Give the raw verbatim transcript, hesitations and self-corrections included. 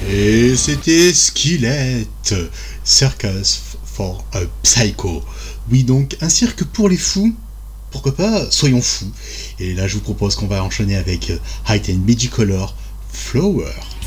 Et c'était Skillet, Circus for a Psycho. Oui, donc un cirque pour les fous. Pourquoi pas, soyons fous. Et là, je vous propose qu'on va enchaîner avec Height and Magicolor Flower.